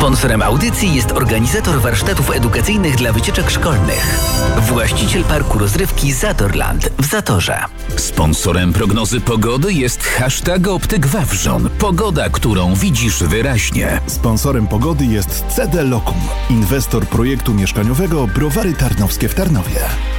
Sponsorem audycji jest organizator warsztatów edukacyjnych dla wycieczek szkolnych. Właściciel parku rozrywki Zatorland w Zatorze. Sponsorem prognozy pogody jest hashtag Optyk Wawrzon. Pogoda, którą widzisz wyraźnie. Sponsorem pogody jest CD Locum, inwestor projektu mieszkaniowego Browary Tarnowskie w Tarnowie.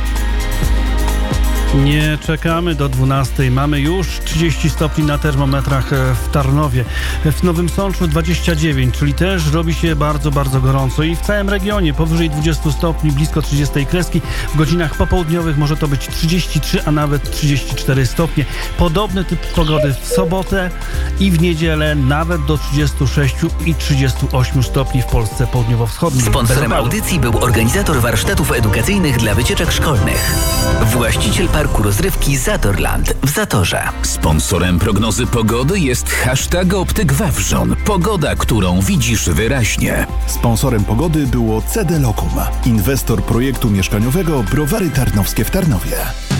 Nie czekamy do 12. Mamy już 30 stopni na termometrach w Tarnowie. W Nowym Sączu 29, czyli też robi się bardzo, bardzo gorąco. I w całym regionie powyżej 20 stopni, blisko 30 kreski. W godzinach popołudniowych może to być 33, a nawet 34 stopnie. Podobny typ pogody w sobotę i w niedzielę nawet do 36 i 38 stopni w Polsce południowo-wschodniej. Sponsorem audycji był organizator warsztatów edukacyjnych dla wycieczek szkolnych. Właściciel parku rozrywki Zatorland w Zatorze. Sponsorem prognozy pogody jest hashtag Optyk Wawrzon. Pogoda, którą widzisz wyraźnie. Sponsorem pogody było CD Locum, inwestor projektu mieszkaniowego Browary Tarnowskie w Tarnowie.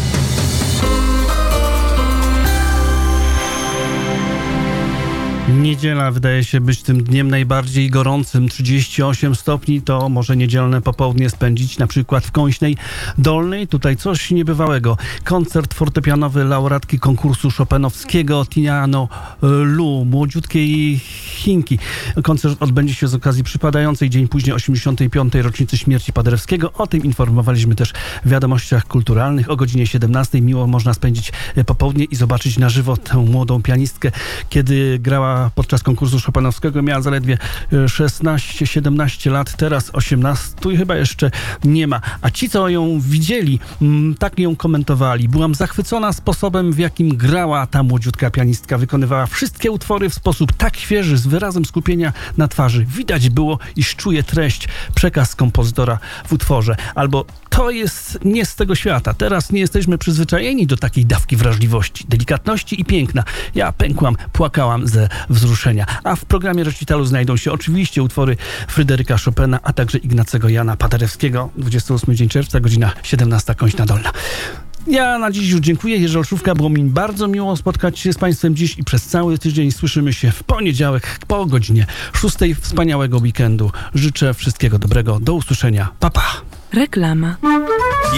Niedziela wydaje się być tym dniem najbardziej gorącym. 38 stopni to może niedzielne popołudnie spędzić na przykład w Kąśnej Dolnej. Tutaj coś niebywałego. Koncert fortepianowy laureatki konkursu chopinowskiego Tiziano Lu, młodziutkiej Chinki. Koncert odbędzie się z okazji przypadającej dzień później 85. rocznicy śmierci Paderewskiego. O tym informowaliśmy też w wiadomościach kulturalnych. O godzinie 17 miło można spędzić popołudnie i zobaczyć na żywo tę młodą pianistkę. Kiedy grała podczas konkursu chopinowskiego, miała zaledwie 16-17 lat, teraz 18 i chyba jeszcze nie ma. A ci, co ją widzieli, tak ją komentowali. Byłam zachwycona sposobem, w jakim grała ta młodziutka pianistka. Wykonywała wszystkie utwory w sposób tak świeży, z wyrazem skupienia na twarzy. Widać było, iż czuje treść, przekaz kompozytora w utworze. Albo to jest nie z tego świata. Teraz nie jesteśmy przyzwyczajeni do takiej dawki wrażliwości, delikatności i piękna. Ja pękłam, płakałam ze wzruszenia. A w programie recitalu znajdą się oczywiście utwory Fryderyka Chopina, a także Ignacego Jana Paderewskiego. 28 dzień czerwca, godzina 17, Kąśna Dolna. Ja na dziś już dziękuję. Jerzy Olszówka, było mi bardzo miło spotkać się z Państwem dziś i przez cały tydzień. Słyszymy się w poniedziałek po godzinie 6. Wspaniałego weekendu. Życzę wszystkiego dobrego. Do usłyszenia. Pa, pa. Reklama.